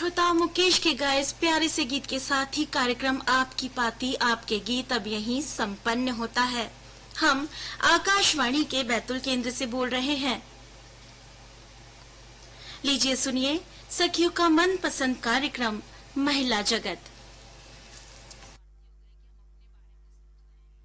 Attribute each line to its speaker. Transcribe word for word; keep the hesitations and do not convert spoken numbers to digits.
Speaker 1: श्रोता मुकेश के गाए इस प्यारे से गीत के साथ ही कार्यक्रम आपकी पाती आपके गीत अब यहीं संपन्न होता है। हम आकाशवाणी के बैतूल केंद्र से बोल रहे हैं। लीजिए सुनिए सखियों का मनपसंद कार्यक्रम महिला जगत।